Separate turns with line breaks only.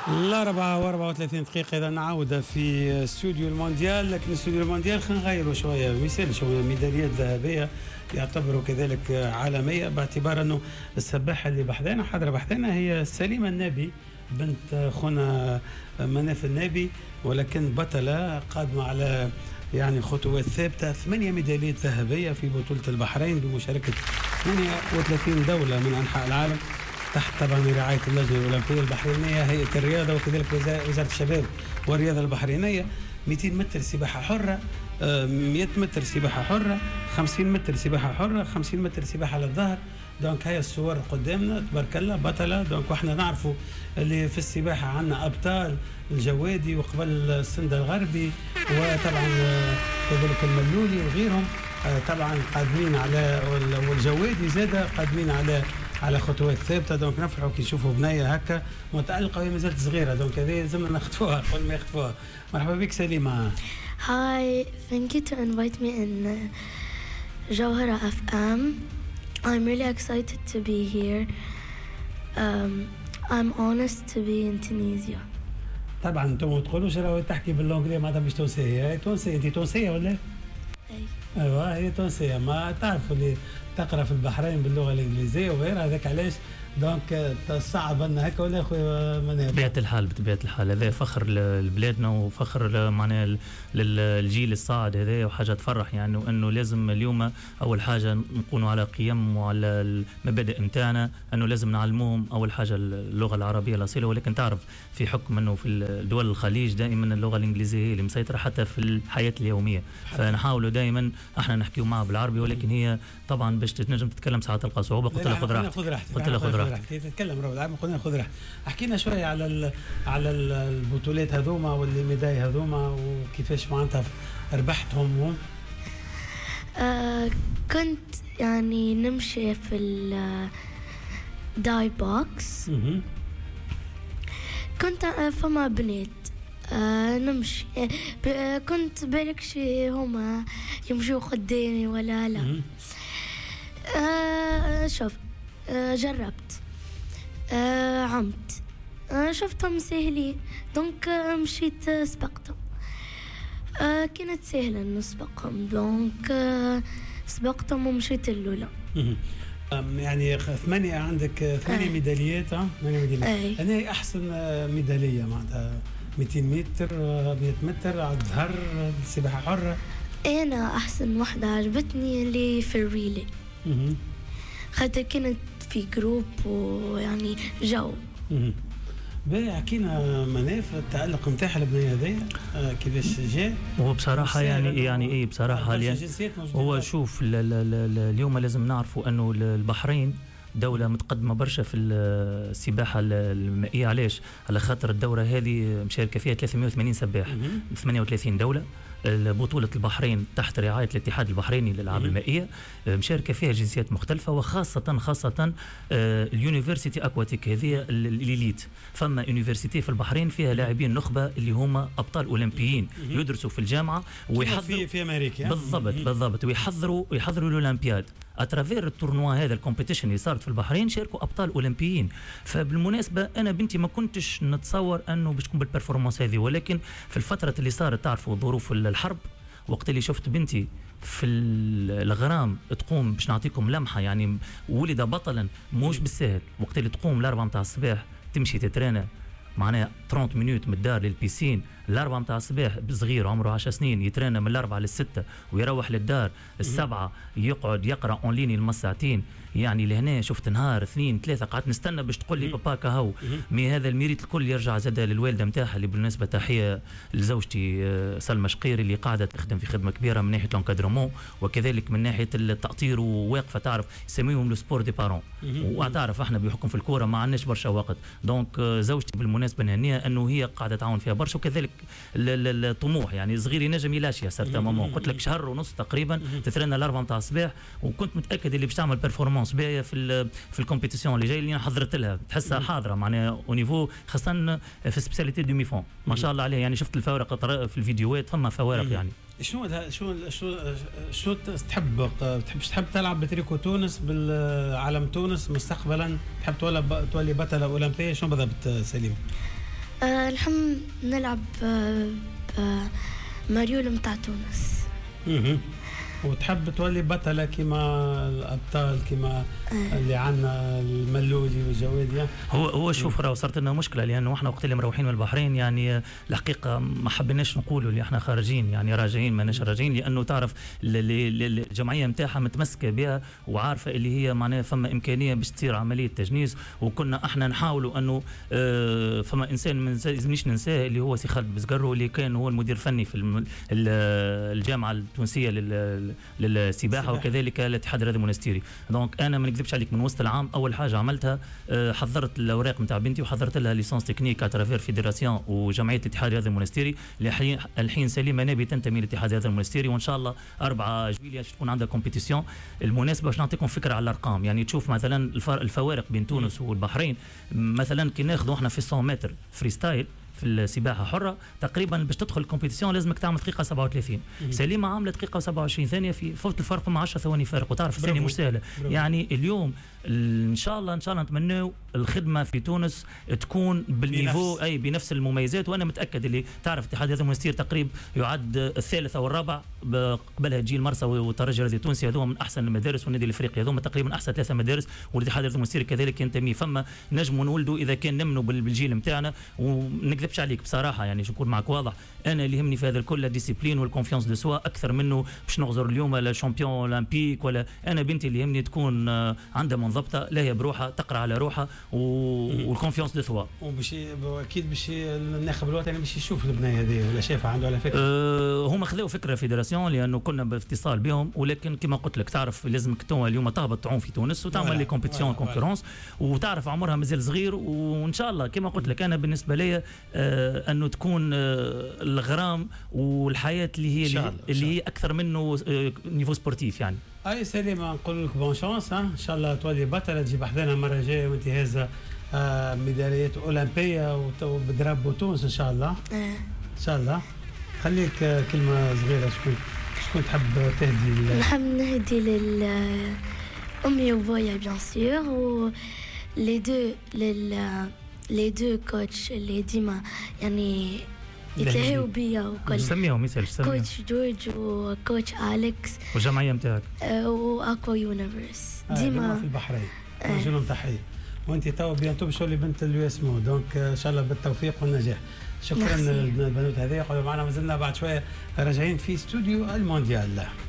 الأربعة و34 دقيقة إذا نعاود في استوديو المونديال، لكن استوديو المونديال خلينا نغيروا شوية، ما يسالش ميداليات ذهبية يعتبروا كذلك عالمية، باعتبار أنه السباحة اللي بحذانا حاضرة بحذانا هي سليمة النبي بنت خونا مناف النبي، ولكن بطلة قادمة على يعني خطوات ثابتة. 8 ميداليات ذهبية في بطولة البحرين بمشاركة 38 دولة من أنحاء العالم، تحت طبعا رعاية اللجنة الأولمبية البحرينية، هيئة الرياضة، وكذلك وزارة الشباب والرياضة البحرينية. 200 متر سباحة حرة، 100 متر سباحة حرة، 50 متر سباحة حرة، 50 متر سباحة على الظهر. دونك هاي الصور قدامنا تبارك الله بطلة. دونك واحنا نعرفوا اللي في السباحة عندنا أبطال، الجوادي وقبل السندة الغربي وطبعا كذلك الملولي وغيرهم، طبعا قادمين على والجوادي زادة قادمين على خطوات ثابته. دونك نفرحوا كي نشوفوا بنيه هكا متالقه وهي مازالت صغيره، دونك هذه لازمنا ناخذوها قبل ما ياخذوها. مرحبا بك سليمه.
Hi, thank you to invite me in Jawhara FM. I'm really excited to be here. I'm honest to be in Tunisia.
طبعا انتم ما تقولوش راهو تحكي باللونجلي معناتها مش تونسيه، هي تونسيه. انت تونسيه ولا؟ ايوه هي تونسيه، ما تعرفوا اللي تقرا في البحرين باللغه الانجليزيه وغيرها، هذاك علاش دونك صعب ان هكا ولا اخويا منى؟
بطبيعه الحال هذا فخر لبلادنا وفخر معناها للجيل الصاعد هذا، وحاجه تفرح يعني انه لازم اليوم اول حاجه نكونوا على قيم وعلى المبادئ نتاعنا، انه لازم نعلموهم اول حاجه اللغه العربيه الاصيله. ولكن تعرف في حكم انه في الدول الخليج دائما اللغه الانجليزيه هي اللي مسيطره حتى في الحياه اليوميه، فنحاولوا دائما احنا نحكيوا معها بالعربي، ولكن هي طبعا باش تنجم تتكلم ساعات تلقى صعوبه. قلت لها خذ راحتك، قلت لها خذ راحتك
تتكلم روح العام، قلنا خذ راحتك. حكينا شويه على البطولات هذوما واللي ميداي هذوما وكيفاش معناتها ربحتهم.
كنت يعني نمشي في الداي بوكس، كنت فما بنات نمشي، كنت بالك شي هما يمشوا قدامي ولا لا. شوف جربت، عمت، شفتهم سهلين، دونك مشيت سبقتهم. كانت سهلة نسبقهم، دونك سبقتهم ومشيت الأولى.
يعني 8 عندك 8 ميداليات. 8 ميداليات. أنا هي أحسن ميدالية معناتها 200 متر، 100 متر على الظهر، السباحة حرة.
أنا أحسن واحدة عجبتني اللي في الريلي، خاطر كانت في جروب ويعني جو.
حكينا مناف التألق نتاعها البنية هذيا كيفاش جاء.
هو بصراحة يعني ايه بصراحة هو شوف اليوم لازم نعرفوا انه البحرين دولة متقدمة برشا في السباحة المائية. علاش؟ على خاطر الدورة هذه مشاركة فيها 380 سباح من 38 دولة. بطولة البحرين تحت رعاية الاتحاد البحريني للألعاب المائية، مشاركة فيها جنسيات مختلفة، وخاصة اليونيفرسيتي أكواتيك هذه الليليت. فما يونيفرسيتي في البحرين فيها لاعبين نخبة اللي هما أبطال أولمبيين يدرسوا في الجامعة
ويحضروا في أمريكا.
بالضبط ويحضروا الأولمبياد. أترافير التورنوا هذا الكومبيتيشن اللي صارت في البحرين شاركوا أبطال أولمبيين. فبالمناسبة أنا بنتي ما كنتش نتصور أنه باش تكون بالبرفورمانس هذه، ولكن في الفترة اللي صارت تعرفوا ظروف الحرب، وقت اللي شفت بنتي في الغرام تقوم، باش نعطيكم لمحة يعني ولد بطلا مش بالسهل. وقت اللي تقوم الأربعة متاع الصباح تمشي تترينا معناها 30 مينوت من الدار للبيسين، الأربعة متاع الصباح صغير عمره 10 سنين يترينا من 4 ل 6 ويروح للدار 7 يقعد يقرأ أونلاين المس ساعتين. يعني لهنا شفت نهار 2 3 قعدت نستنى باش تقول لي بابا كهو. مي هذا الميريت الكل يرجع زاد للوالده نتاعها اللي بالنسبه تحيه لزوجتي سلمى شقيري اللي قاعده تخدم في خدمه كبيره من ناحيه لونكادرومون وكذلك من ناحيه التأطير، وواقفه تعرف يسميهم لو سبور دي بارون. وتعرف احنا بحكم في الكوره ما عندناش برشا وقت، دونك زوجتي بالمناسبه نهنيه انه هي قاعده تعاون فيها برشا، وكذلك الطموح يعني صغير ينجم يلاشي سارتا ماما. قلت لك شهر ونص تقريبا تترنى الأربعة متاع الصباح، وكنت متاكد اللي باش تعمل بيرفورمانس باهيه في الكومبيتيسيون اللي جاي اللي انا حضرت لها، تحسها حاضره معناها او نيفو، خاصه في سبيساليتي دومي فون ما شاء الله عليه. يعني شفت الفوارق في الفيديوهات، فما فوارق يعني.
شو تحب تلعب بتريكو تونس بالعلم تونس مستقبلا؟ تحب تولي بطلة أولمبية؟ شو بالضبط سليم؟
الحمد نلعب ماريول متاع تونس.
وتحب تولي بطلة كما الأبطال كما اللي عنا الملولي والجوادي؟
هو شوف راه صارت لنا مشكلة، لأنه احنا وقت اللي مروحين من البحرين يعني الحقيقة ما حبيناش نقولوا اللي احنا خارجين يعني راجعين، ماناش راجعين، لأنه تعرف الجمعية نتاعها متمسكة بها وعارفة اللي هي معناها فما إمكانية باش تصير عملية تجنيس، وكنا احنا نحاولوا أنه فما إنسان ما لازمنيش ننساه اللي هو سي خالد بزقرو اللي كان هو المدير الفني في الجامعة التونسية للسباحه وكذلك الاتحاد الرياضي المونستيري. دونك انا ما نكذبش عليك من وسط العام اول حاجه عملتها حضرت الاوراق نتاع بنتي وحضرت لها ليسانس تكنيك اترافير فيدراسيون وجمعيه الاتحاد الرياضي المونستيري. الحين سليمه نبي تنتمي للاتحاد الرياضي المونستيري، وان شاء الله 4 جويليا تكون عندها كومبيتيسيون. المناسبه باش نعطيكم فكره على الارقام، يعني تشوف مثلا الفوارق بين تونس والبحرين. مثلا كي ناخذوا احنا في 100 متر فريستايل في السباحه حره تقريبا باش تدخل الكومبيتيسيون لازمك تعمل دقيقه 37. سليمه عامله دقيقه 27 ثانيه في فوت الفرق مع 10 ثواني فارق، وتعرف الثانيه مش سهله. يعني اليوم ان شاء الله نتمنوا الخدمه في تونس تكون بالنيفو اي بنفس المميزات، وانا متاكد اللي تعرف اتحاد هذا المونستير تقريبا يعد الثالث او الرابع، قبلها تجي المرسى والترجي الرياضي التونسي، هذوما من احسن المدارس، والنادي الافريقي هذوما تقريبا احسن 3 مدارس، والاتحاد هذا المونستير كذلك ينتمي. فما نجموا نولدوا اذا كان نمنوا بالجيل نتاعنا. ونكذبش عليك بصراحه يعني شو نكون معك واضح، انا اللي يهمني في هذا الكل الديسيبلين والكونفيونس دو سوا اكثر منه باش نغزر اليوم ولا شامبيون اولمبيك ولا. انا بنتي اللي يهمني تكون عندها منضبطه لا هي بروحها تقرا على روحها والكونفيونس دو سوا.
وباش اكيد باش الناخب الوطني باش يشوف البنيه هذه ولا شافها عنده على فكره.
هما خذوا فكره فيدراسيون لانه كنا باتصال بهم، ولكن كما قلت لك تعرف لازمك تو اليوم تهبط تعوم في تونس وتعمل لي كومبيتيسيون كونكورونس، وتعرف عمرها مازال صغير. وان شاء الله كما قلت لك انا بالنسبه لي انه تكون الغرام والحياه اللي هي اكثر منه نيفو سبورتيف يعني.
اي سليمه نقول لك بون شانس ان شاء الله تولي بطله تجيب حدانا المره الجايه وانت هازه ميداليات اولمبيه وبدراب تونس ان شاء الله. ان شاء الله. خليك كلمه صغيره، شكون تحب تهدي؟
نحب نهدي امي وبويا بيان سور، و لي دو كوتش اللي ديما يعني يتلاهوا بيا وكل.
سميهم مثال
كوتش جورج وكوتش أليكس
والجمعية نتاعك
وأكوا يونيفرس ديما
في البحرين. نجيلهم تحية. وانت توا بيانتو باش تولي بنت اليو اس مو، دونك ان شاء الله بالتوفيق والنجاح. شكرا للبنات هذه. قعدوا معنا، مازلنا بعد شويه راجعين في استوديو المونديال.